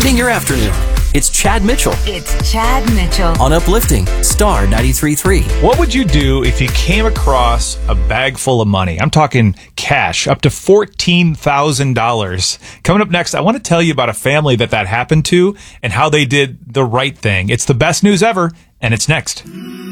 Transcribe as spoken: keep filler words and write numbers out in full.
brightening your afternoon. It's Chad Mitchell It's Chad Mitchell. on Uplifting Star ninety-three point three. What would you do if you came across a bag full of money? I'm talking cash, up to fourteen thousand dollars. Coming up next, I want to tell you about a family that that happened to and how they did the right thing. It's the best news ever, and it's next.